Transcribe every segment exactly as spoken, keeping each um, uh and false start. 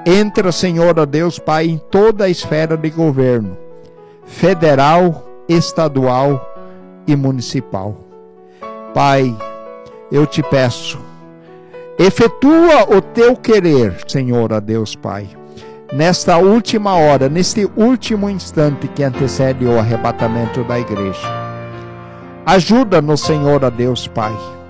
Entra, Senhor, ó Deus Pai, em toda a esfera de governo, federal, estadual e municipal. Pai, eu te peço, efetua o teu querer, Senhor, ó Deus Pai, nesta última hora, neste último instante que antecede o arrebatamento da igreja. Ajuda-nos, Senhor, ó Deus Pai.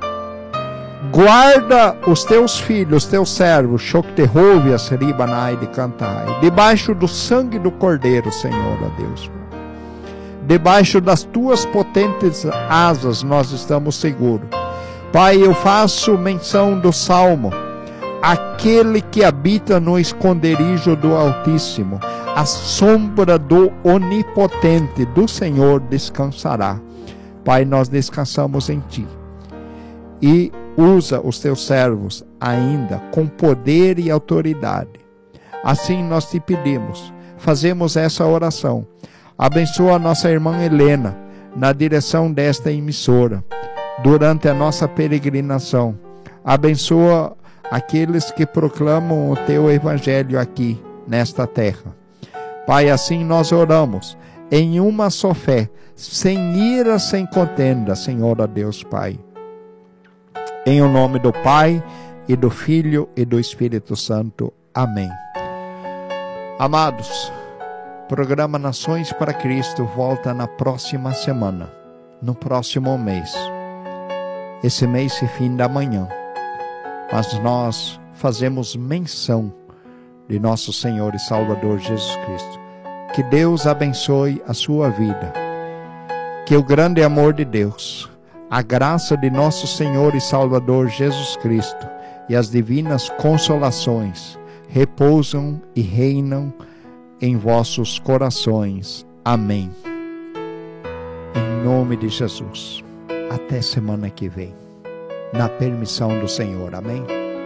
Guarda os teus filhos, teus servos, Shoktehovias, Ribanai de Cantai, debaixo do sangue do Cordeiro, Senhor, ó Deus. Debaixo das tuas potentes asas nós estamos seguros. Pai, eu faço menção do Salmo: aquele que habita no esconderijo do Altíssimo, a sombra do Onipotente, do Senhor descansará. Pai, nós descansamos em Ti. E usa os Teus servos ainda com poder e autoridade. Assim nós te pedimos, fazemos essa oração. Abençoa a nossa irmã Helena na direção desta emissora, durante a nossa peregrinação. Abençoa aqueles que proclamam o Teu Evangelho aqui, nesta terra. Pai, assim nós oramos, em uma só fé, sem ira, sem contenda, Senhor, ó Deus Pai. Em o nome do Pai, e do Filho, e do Espírito Santo. Amém. Amados, programa Nações para Cristo volta na próxima semana, no próximo mês. Esse mês se finda amanhã, mas nós fazemos menção de nosso Senhor e Salvador Jesus Cristo. Que Deus abençoe a sua vida. Que o grande amor de Deus, a graça de nosso Senhor e Salvador Jesus Cristo e as divinas consolações repousam e reinam em vossos corações. Amém. Em nome de Jesus. Até semana que vem, na permissão do Senhor. Amém.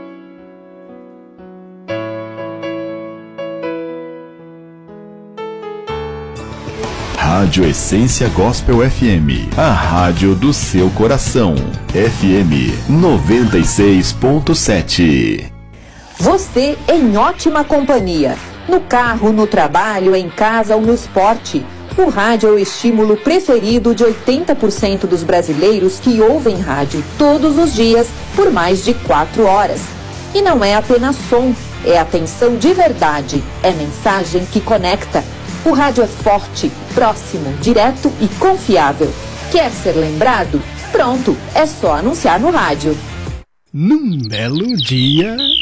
Rádio Essência Gospel F M, a rádio do seu coração. F M noventa e seis ponto sete. Você em ótima companhia. No carro, no trabalho, em casa ou no esporte. O rádio é o estímulo preferido de oitenta por cento dos brasileiros que ouvem rádio todos os dias por mais de quatro horas. E não é apenas som, é atenção de verdade, é mensagem que conecta. O rádio é forte, próximo, direto e confiável. Quer ser lembrado? Pronto, é só anunciar no rádio. Num belo dia...